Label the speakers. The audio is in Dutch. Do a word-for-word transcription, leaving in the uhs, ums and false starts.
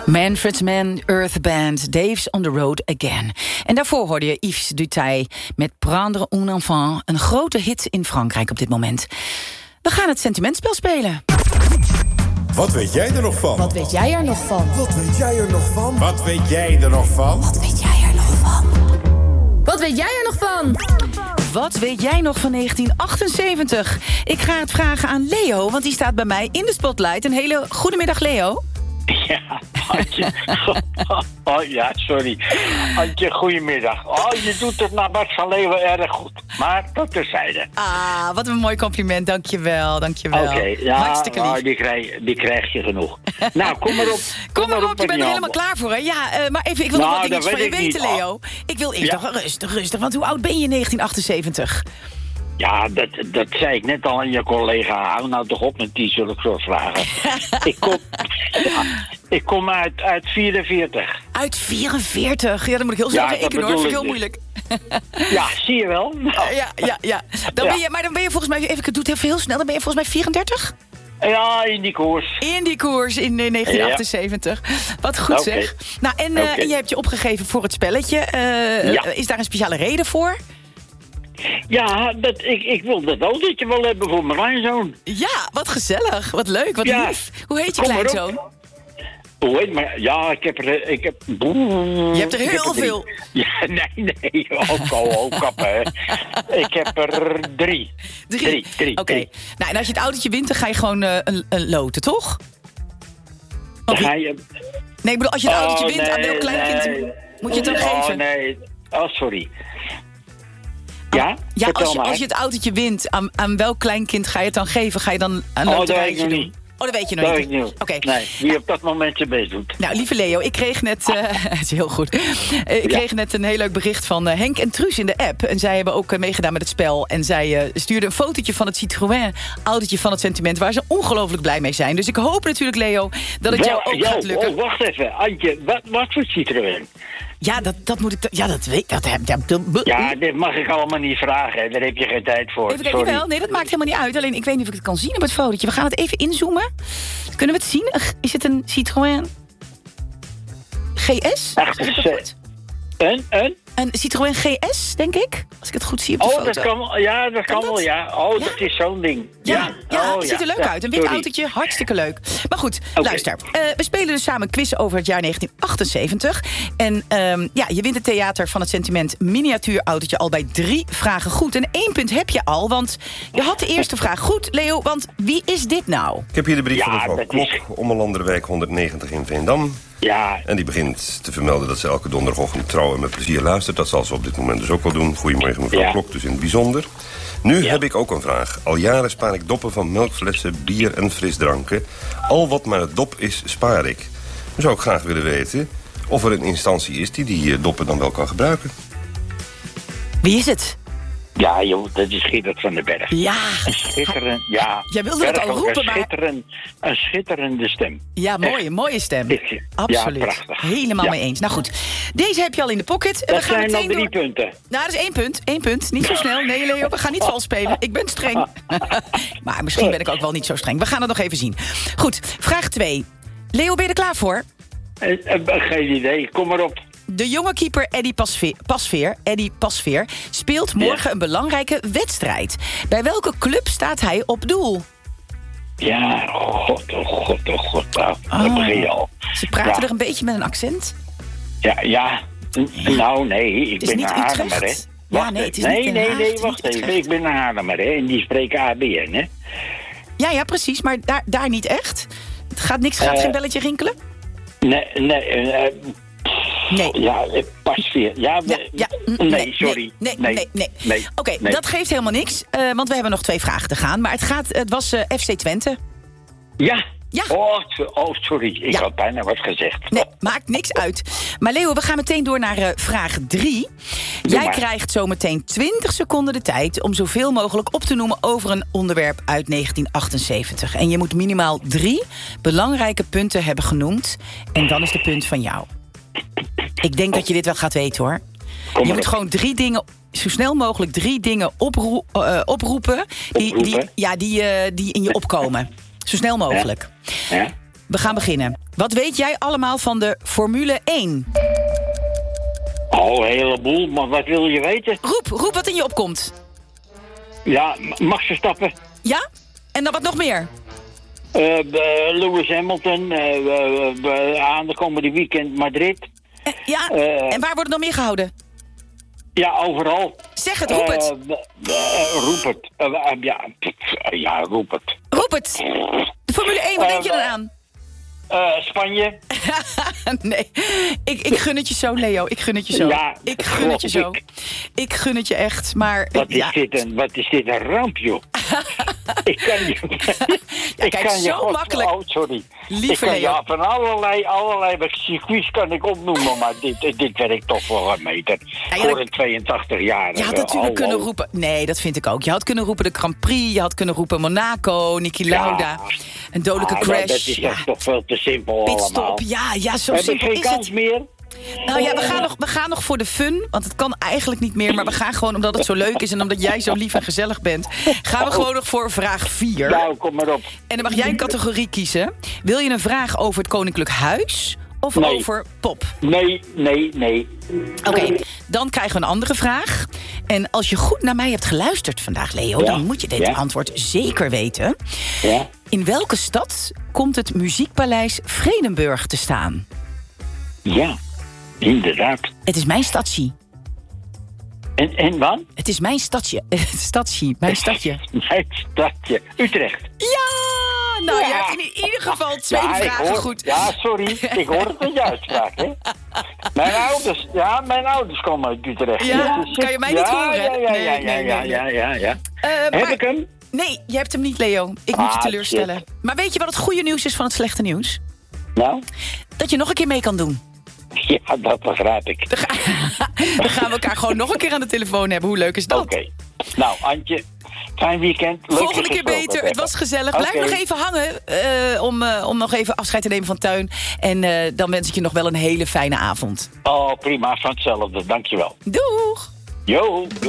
Speaker 1: Manfred's Man, Earth Band, Dave's on the Road Again. En daarvoor hoorde je Yves Duteil met Prendre un enfant. Een grote hit in Frankrijk op dit moment. We gaan het sentimentspel spelen.
Speaker 2: Wat weet jij er nog van?
Speaker 3: Wat weet jij er nog van?
Speaker 2: Wat weet jij er nog van? Wat weet jij er nog van?
Speaker 3: Wat weet jij er nog van? Wat weet jij er nog van?
Speaker 1: Wat weet jij nog van negentien achtenzeventig? Ik ga het vragen aan Leo, want die staat bij mij in de spotlight. Een hele goede middag, Leo.
Speaker 4: Ja, Antje. Oh ja, sorry. Antje, goedemiddag. Oh, je doet het naar Bart van Leeuwen erg goed. Maar tot terzijde.
Speaker 1: Ah, wat een mooi compliment. Dankjewel, dankjewel.
Speaker 4: Oké, okay, ja,
Speaker 1: hartstikke lief.
Speaker 4: Oh, die, krijg, die krijg je genoeg. Nou, kom maar op.
Speaker 1: Kom, kom maar op,
Speaker 4: op
Speaker 1: je bent er helemaal klaar voor, hè? Ja, uh, maar even, ik wil
Speaker 4: nou,
Speaker 1: nog wat dingetjes van je
Speaker 4: weet
Speaker 1: weten,
Speaker 4: niet.
Speaker 1: Leo. Ik wil eerst
Speaker 4: ja.
Speaker 1: nog rustig, rustig. Want hoe oud ben je in negentien achtenzeventig?
Speaker 4: Ja, dat, dat zei ik net al aan je collega. Hou nou toch op met die zulke soort vragen. ik, kom, ja, ik kom uit, uit vierenveertig.
Speaker 1: Uit vierenveertig? Ja, dan moet ik heel snel
Speaker 4: ja,
Speaker 1: rekenen, hoor. Dat vind ik heel
Speaker 4: dus.
Speaker 1: moeilijk.
Speaker 4: Ja, zie je wel. Nou.
Speaker 1: Ja, ja, ja. Dan
Speaker 4: ja.
Speaker 1: Ben je, maar dan ben je volgens mij, even, ik doe het even heel snel, dan ben je volgens mij vierendertig?
Speaker 4: Ja, in die koers.
Speaker 1: In die koers in negentien achtenzeventig. Ja. Wat goed okay. zeg. Nou, en, uh, okay. en je hebt je opgegeven voor het spelletje. Uh, ja. Is daar een speciale reden voor?
Speaker 4: Ja, dat, ik, ik wil dat autootje wel hebben voor mijn kleinzoon.
Speaker 1: Ja, wat gezellig. Wat leuk, wat ja. lief. Hoe heet je
Speaker 4: Kom
Speaker 1: kleinzoon?
Speaker 4: Hoe heet maar? Ja, ik heb er... Ik heb,
Speaker 1: je hebt er heel
Speaker 4: er
Speaker 1: veel.
Speaker 4: Ja, nee, nee. Ook al, ook kappen, hè. Ik heb er drie.
Speaker 1: Drie?
Speaker 4: Drie, drie.
Speaker 1: Oké. Okay. Nou, en als je het autootje wint, dan ga je gewoon uh, een, een loten, toch?
Speaker 4: Dan ga je...
Speaker 1: Nee, ik bedoel, als je het autootje
Speaker 4: oh,
Speaker 1: wint,
Speaker 4: nee,
Speaker 1: aan welk kleinkind
Speaker 4: nee.
Speaker 1: moet je het dan
Speaker 4: oh,
Speaker 1: geven?
Speaker 4: Oh, nee. Oh, sorry. Ja?
Speaker 1: Ja, als je, als je het autootje wint, aan, aan welk kleinkind ga je het dan geven? Ga je dan een
Speaker 4: oh,
Speaker 1: loterijtje doen?
Speaker 4: Niet.
Speaker 1: Oh, dat weet je nog
Speaker 4: dat
Speaker 1: niet.
Speaker 4: niet.
Speaker 1: Oké. Okay.
Speaker 4: Nee, wie nou, op dat moment zijn best doet.
Speaker 1: Nou, lieve Leo, ik kreeg net... Uh, het is heel goed. Uh, ik kreeg ja. net een heel leuk bericht van uh, Henk en Truus in de app. En zij hebben ook uh, meegedaan met het spel. En zij uh, stuurden een fotootje van het Citroën-autootje van het sentiment... waar ze ongelooflijk blij mee zijn. Dus ik hoop natuurlijk, Leo, dat het
Speaker 4: Wel,
Speaker 1: jou ook
Speaker 4: yo,
Speaker 1: gaat lukken.
Speaker 4: Oh, wacht even. Antje, wat, wat voor Citroën?
Speaker 1: Ja, dat, dat moet ik... Ja, dat weet dat heb dat, dat,
Speaker 4: Ja, dit mag ik allemaal niet vragen. Daar heb je geen tijd voor.
Speaker 1: Even kijken, wel. Nee, dat maakt helemaal niet uit. Alleen, ik weet niet of ik het kan zien op het fotootje. We gaan het even inzoomen. Kunnen we het zien? Is het een Citroën G S?
Speaker 4: Ach,
Speaker 1: is het goed?
Speaker 4: Een? Een?
Speaker 1: Een Citroën G S, denk ik. Als ik het goed zie op de
Speaker 4: oh,
Speaker 1: foto.
Speaker 4: Dat kan, ja, dat kan, kan wel, ja. Oh, ja? Dat is zo'n ding.
Speaker 1: Ja,
Speaker 4: ja.
Speaker 1: ja
Speaker 4: oh,
Speaker 1: het ziet er leuk
Speaker 4: ja.
Speaker 1: uit. Een wit autootje, hartstikke leuk. Maar goed, okay. luister. Uh, we spelen dus samen een quiz over het jaar negentien achtenzeventig. En um, ja, je wint het theater van het sentiment miniatuurautootje al bij drie vragen goed. En één punt heb je al, want je had de eerste vraag goed, Leo. Want wie is dit nou?
Speaker 5: Ik heb hier de brief
Speaker 4: ja,
Speaker 5: van mevrouw Klok, is... Ommelanderwijk honderdnegentig in Veendam.
Speaker 4: Ja.
Speaker 5: En die begint te vermelden dat ze elke donderdagochtend trouw en met plezier luistert. Dat zal ze op dit moment dus ook wel doen. Goedemorgen mevrouw ja. Klok, dus in het bijzonder. Nu ja. heb ik ook een vraag. Al jaren spaar ik doppen van melkflessen, bier en frisdranken. Al wat maar het dop is, spaar ik. Dan zou ik graag willen weten of er een instantie is die die doppen dan wel kan gebruiken.
Speaker 1: Wie is het?
Speaker 4: Ja, joh, dat is Gerard van den Berg.
Speaker 1: Ja.
Speaker 4: Een schitterend, ja.
Speaker 1: Jij wilde het al roepen,
Speaker 4: een
Speaker 1: maar...
Speaker 4: Schitterend, een schitterende stem.
Speaker 1: Ja, mooie, mooie stem.
Speaker 4: Ik,
Speaker 1: absoluut.
Speaker 4: Ja, prachtig.
Speaker 1: Helemaal
Speaker 4: ja.
Speaker 1: mee eens. Nou goed, deze heb je al in de pocket.
Speaker 4: Dat
Speaker 1: we gaan
Speaker 4: zijn nog drie
Speaker 1: door...
Speaker 4: punten.
Speaker 1: Nou, dat is één punt. Één punt. Niet zo snel. Nee, Leo, we gaan niet vals spelen. Ik ben streng. Maar misschien ben ik ook wel niet zo streng. We gaan het nog even zien. Goed, vraag twee. Leo, ben je er klaar voor?
Speaker 4: Uh, uh, geen idee. Kom maar op.
Speaker 1: De jonge keeper Eddie Pasveer, Pasveer, Eddie Pasveer speelt morgen ja. een belangrijke wedstrijd. Bij welke club staat hij op doel?
Speaker 4: Ja, god, oh god, oh god. Nou, oh. Dat begin je al.
Speaker 1: Ze praten
Speaker 4: ja.
Speaker 1: er een beetje met een accent?
Speaker 4: Ja, ja. ja. Nou, nee, ik ben naar Haarlemmer, hè.
Speaker 1: Ja, nee, het is
Speaker 4: nee,
Speaker 1: niet
Speaker 4: nee,
Speaker 1: Haag,
Speaker 4: nee, wacht even. Ik ben naar Haarlemmer, hè. En die spreken A B N, hè.
Speaker 1: Ja, ja, precies. Maar daar, daar niet echt? Het gaat niks, gaat uh, geen belletje rinkelen?
Speaker 4: Nee, nee, uh,
Speaker 1: Nee.
Speaker 4: Ja, Pasveer. Ja,
Speaker 1: ja, ja,
Speaker 4: nee, nee, sorry.
Speaker 1: Nee, nee, nee. nee. nee. Oké, okay, nee. dat geeft helemaal niks. Uh, want we hebben nog twee vragen te gaan. Maar het, gaat, het was uh, F C Twente.
Speaker 4: Ja.
Speaker 1: Ja.
Speaker 4: Oh, oh, sorry. Ik ja. had bijna wat gezegd.
Speaker 1: Nee, maakt niks uit. Maar Leo, we gaan meteen door naar uh, vraag drie. Jij
Speaker 4: maar.
Speaker 1: krijgt zometeen twintig seconden de tijd om zoveel mogelijk op te noemen over een onderwerp uit negentien achtenzeventig. En je moet minimaal drie belangrijke punten hebben genoemd. En dan is de punt van jou. Ik denk dat je dit wel gaat weten, hoor. Je moet gewoon drie dingen, zo snel mogelijk drie dingen oproe- uh, oproepen... Die, die, ja, die, uh, die in je opkomen. Zo snel mogelijk.
Speaker 4: Ja. Ja.
Speaker 1: We gaan beginnen. Wat weet jij allemaal van de Formule één?
Speaker 4: Oh, een heleboel, maar wat wil je weten?
Speaker 1: Roep, roep wat in je opkomt.
Speaker 4: Ja, Max Verstappen.
Speaker 1: Ja? En dan wat nog meer?
Speaker 4: Uh, Lewis Hamilton. Uh, uh, uh, aan de komende weekend Madrid.
Speaker 1: Eh, ja,
Speaker 4: Uh,
Speaker 1: en waar wordt het nog meer gehouden?
Speaker 4: Ja, overal.
Speaker 1: Zeg het, roep het.
Speaker 4: Uh, uh, uh, roep het. Uh, uh, ja, pff, ja, roep het.
Speaker 1: Roep het. De Formule één, wat
Speaker 4: Uh,
Speaker 1: denk je dan aan?
Speaker 4: Uh, Spanje.
Speaker 1: Nee, ik, ik gun het je zo, Leo. Ik gun het je zo.
Speaker 4: Ja,
Speaker 1: ik gun het je zo.
Speaker 4: ik.
Speaker 1: Ik gun het je echt, maar...
Speaker 4: Wat is,
Speaker 1: ja.
Speaker 4: dit, een, wat is dit een ramp, joh. ik kan je...
Speaker 1: Ja,
Speaker 4: ik
Speaker 1: kijk,
Speaker 4: kan je
Speaker 1: zo
Speaker 4: God,
Speaker 1: makkelijk.
Speaker 4: Oh, sorry.
Speaker 1: Lieve
Speaker 4: ik kan
Speaker 1: Leo.
Speaker 4: je van allerlei, allerlei circuits kan ik opnoemen, maar dit, dit werkt toch wel een meter.
Speaker 1: ja,
Speaker 4: Voor
Speaker 1: dat-
Speaker 4: een tweeëntachtig-jarige.
Speaker 1: Je had natuurlijk
Speaker 4: Hallo.
Speaker 1: kunnen roepen... Nee, dat vind ik ook. Je had kunnen roepen de Grand Prix. Je had kunnen roepen Monaco, Niki Lauda.
Speaker 4: Ja.
Speaker 1: Een dodelijke
Speaker 4: Ah,
Speaker 1: crash.
Speaker 4: Dat, dat is
Speaker 1: ja.
Speaker 4: echt toch veel te simpel allemaal.
Speaker 1: Pitstop. Ja, ja, zo
Speaker 4: Heb ik
Speaker 1: simpel
Speaker 4: geen
Speaker 1: is
Speaker 4: kans
Speaker 1: het.
Speaker 4: meer?
Speaker 1: Nou ja, we gaan, nog, we gaan nog voor de fun. Want het kan eigenlijk niet meer. Maar we gaan gewoon, omdat het zo leuk is... en omdat jij zo lief en gezellig bent... gaan we gewoon nog voor vraag vier.
Speaker 4: Nou, kom maar op.
Speaker 1: En dan mag jij een categorie kiezen. Wil je een vraag over het Koninklijk Huis... of
Speaker 4: Nee.
Speaker 1: over pop?
Speaker 4: Nee, nee, nee.
Speaker 1: Oké, dan krijgen we een andere vraag. En als je goed naar mij hebt geluisterd vandaag, Leo...
Speaker 4: Ja.
Speaker 1: dan moet je dit
Speaker 4: Ja.
Speaker 1: antwoord zeker weten.
Speaker 4: Ja?
Speaker 1: In welke stad komt het Muziekpaleis Vredenburg te staan?
Speaker 4: Ja, inderdaad.
Speaker 1: Het is mijn stadje.
Speaker 4: En, en wat?
Speaker 1: Het is mijn stadje. Stadje, mijn stadje.
Speaker 4: Mijn stadje. Utrecht.
Speaker 1: Ja! Nou,
Speaker 4: Ja.
Speaker 1: je hebt in ieder geval twee
Speaker 4: Ja, ik
Speaker 1: vragen
Speaker 4: hoor-
Speaker 1: goed.
Speaker 4: Ja, sorry. Ik hoor het met je uitspraak, hè. Mijn ouders, ja, mijn ouders komen uit Utrecht.
Speaker 1: Ja,
Speaker 4: Dus,
Speaker 1: kan je mij niet
Speaker 4: ja,
Speaker 1: horen, hè?
Speaker 4: Ja, ja,
Speaker 1: Nee,
Speaker 4: ja,
Speaker 1: nee,
Speaker 4: ja,
Speaker 1: nee,
Speaker 4: ja,
Speaker 1: nee.
Speaker 4: ja, ja, ja.
Speaker 1: Eh,
Speaker 4: Heb
Speaker 1: maar-
Speaker 4: ik hem?
Speaker 1: Nee, je hebt hem niet, Leo. Ik moet je
Speaker 4: Ah,
Speaker 1: teleurstellen.
Speaker 4: shit.
Speaker 1: Maar weet je wat het goede nieuws is van het slechte nieuws?
Speaker 4: Nou?
Speaker 1: Dat je nog een keer mee kan doen.
Speaker 4: Ja, dat begrijp ik.
Speaker 1: Dan, ga- dan gaan we elkaar gewoon nog een keer aan de telefoon hebben. Hoe leuk is dat?
Speaker 4: Oké. Nou, Antje, fijn weekend. Leuk
Speaker 1: Volgende
Speaker 4: je
Speaker 1: keer
Speaker 4: gesproken
Speaker 1: beter.
Speaker 4: te
Speaker 1: Het was
Speaker 4: hebben.
Speaker 1: gezellig. Blijf
Speaker 4: Oké.
Speaker 1: nog even hangen eh, om, eh, om nog even afscheid te nemen van Teun. En eh, dan wens ik je nog wel een hele fijne avond.
Speaker 4: Oh, prima. Van hetzelfde. Dankjewel.
Speaker 1: Doeg!
Speaker 4: Jo.